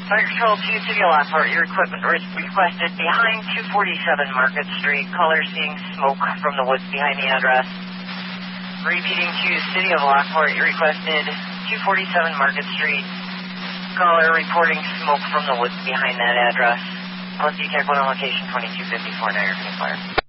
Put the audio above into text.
Fire Control 2, City of Lockport, your equipment requested behind 247 Market Street. Caller seeing smoke from the woods behind the address. Repeating to City of Lockport, you requested 247 Market Street. Caller reporting smoke from the woods behind that address. LSD Tech 1 on location 2254, now you're Fire.